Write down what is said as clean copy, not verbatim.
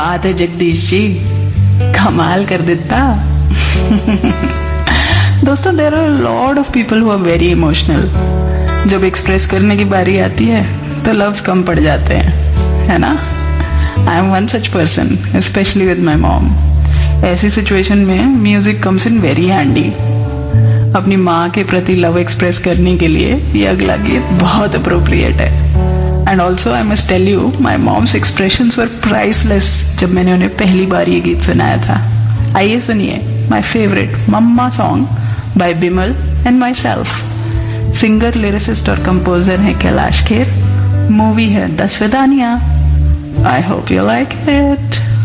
आते जगदीश जी, कमाल कर देता। दोस्तों, there are lot of people who are very emotional. जब एक्सप्रेस करने की बारी आती है तो लव्स कम पड़ जाते हैं, है ना? I am one such person, specially with my mom. ऐसी सिचुएशन में music comes in very handy. अपनी माँ के प्रति लव एक्सप्रेस करने के लिए ये अगला गीत बहुत अप्रोप्रिएट है। And also I must tell you, my mom's expressions were priceless जब मैंने उन्हें पहली बार ये गीत सुनाया था। आइए सुनिए my favourite mamma song by Bimal and my self. Singer, lyricist और कंपोजर है कैलाश खेर। मूवी है 10 वेदानिया। I hope you like it.